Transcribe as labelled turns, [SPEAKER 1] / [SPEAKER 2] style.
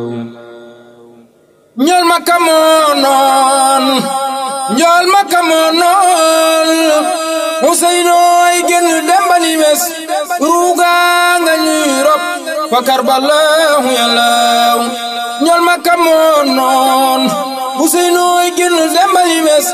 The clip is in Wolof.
[SPEAKER 1] ñol Makka moo noon ñol Makka moo noon Useynu ay génn dembali wes ruuga nga ñuy rob fa Karbala yàllaw ñol Makka moo noon Useynu ay génn dembali wes